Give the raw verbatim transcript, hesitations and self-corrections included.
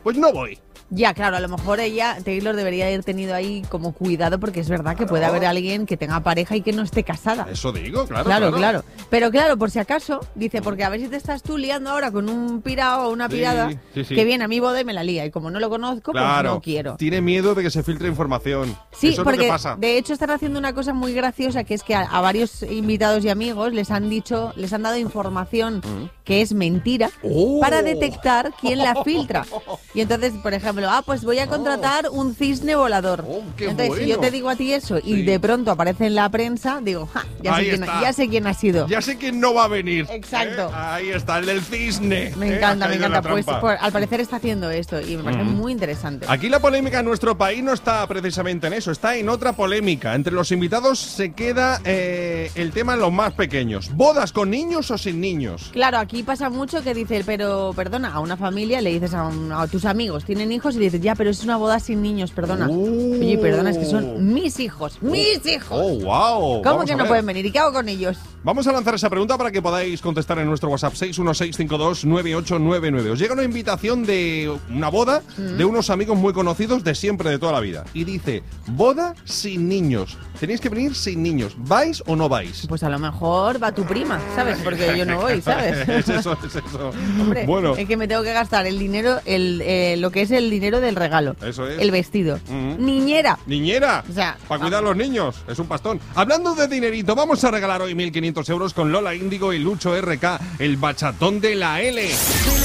pues no voy. Ya, claro, a lo mejor ella, Taylor, debería haber tenido ahí como cuidado, porque es verdad que puede haber alguien que tenga pareja y que no esté casada. Eso digo, claro, Claro, claro. claro. Pero claro, por si acaso, dice, porque a ver si te estás tú liando ahora con un pirao o una Sí, pirada sí, sí. que viene a mi boda y me la lía. Y como no lo conozco, Claro, pues no quiero. tiene miedo de que se filtre información. Sí, Eso es porque lo que pasa. de hecho están haciendo una cosa muy graciosa, que es que a, a varios invitados y amigos les han dicho, les han dado información Mm. que es mentira Oh. para detectar quién la filtra. Y entonces, por ejemplo, ah, pues voy a contratar un cisne volador. Oh, qué entonces, si yo bueno. te digo a ti eso y Sí. de pronto aparece en la prensa, digo, ja, ya, sé Ahí quién, está. ya sé quién ha sido. Ya sé que no va a venir. Exacto. ¿eh? Ahí está, el del cisne. Me ¿eh? encanta, Ha me caído en la encanta. Pues trampa. por- al parecer está haciendo esto y me parece Ujú. muy interesante. Aquí la polémica en nuestro país no está precisamente en eso, está en otra polémica. Entre los invitados se queda eh, el tema en los más pequeños. ¿Bodas con niños o sin niños? Claro, aquí pasa mucho que dice, pero perdona, a una familia le dices a, un- a tus amigos, tienen hijos y le dices, ya, pero es una boda sin niños, perdona. Uh. Oye, perdona, es que son mis hijos, mis hijos. Oh, wow. ¿Cómo Vamos que a no ver. pueden venir? ¿Y qué hago con ellos? Vamos a lanzar esa pregunta para que podáis contestar en nuestro WhatsApp seis uno seis cinco dos nueve ocho nueve nueve. Os llega una invitación de una boda Mm. de unos amigos muy conocidos de siempre, de toda la vida. Y dice, boda sin niños. Tenéis que venir sin niños. ¿Vais o no vais? Pues a lo mejor va tu prima, ¿sabes? Porque yo no voy, ¿sabes? es eso, es eso. Hombre, bueno, es que me tengo que gastar el dinero, el, eh, lo que es el dinero del regalo. Eso es. El vestido. Ujú. Niñera. niñera, O sea, para cuidar a los niños, es un pastón. Hablando de dinerito, vamos a regalar hoy mil quinientos euros con Lola Índigo y Lucho R K, el bachatón de la L.